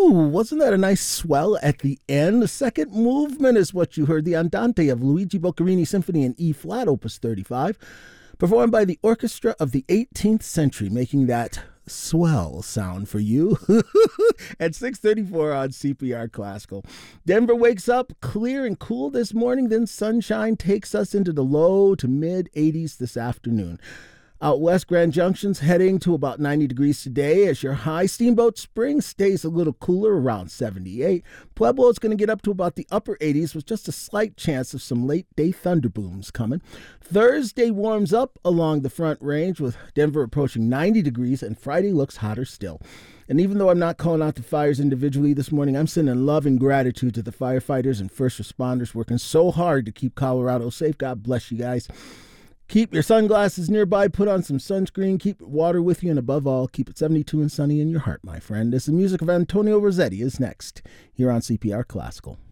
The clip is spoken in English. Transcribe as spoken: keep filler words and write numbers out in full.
Ooh, wasn't that a nice swell at the end? The second movement is what you heard, the Andante of Luigi Boccherini Symphony in E flat, opus thirty-five, performed by the Orchestra of the eighteenth Century, making that swell sound for you at six thirty-four on C P R Classical. Denver wakes up clear and cool this morning, then sunshine takes us into the low to mid eighties this afternoon. Out west, Grand Junction's heading to about ninety degrees today as your high. Steamboat Springs stays a little cooler, around seventy-eight. Pueblo is going to get up to about the upper eighties with just a slight chance of some late-day thunderbooms coming. Thursday warms up along the Front Range with Denver approaching ninety degrees, and Friday looks hotter still. And even though I'm not calling out the fires individually this morning, I'm sending love and gratitude to the firefighters and first responders working so hard to keep Colorado safe. God bless you guys. Keep your sunglasses nearby, put on some sunscreen, keep water with you, and above all, keep it seventy-two and sunny in your heart, my friend. As the music of Antonio Rossetti is next, here on C P R Classical.